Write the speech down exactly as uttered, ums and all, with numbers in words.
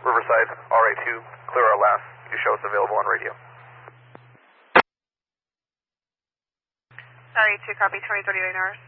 Riverside, R A two, clear our last. You show us available on radio. R A two, copy, twenty thirty-nine hours.